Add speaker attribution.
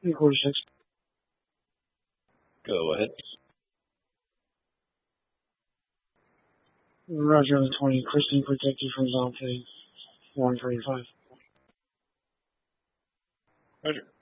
Speaker 1: 46.
Speaker 2: Go ahead.
Speaker 1: Roger on the 20. Christine, protect you from Zombie 135.
Speaker 2: Roger.